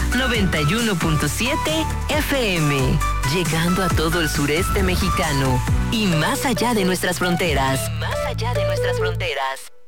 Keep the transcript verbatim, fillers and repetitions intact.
noventa y uno punto siete F M, llegando a todo el sureste mexicano y más allá de nuestras fronteras. Más allá de nuestras fronteras.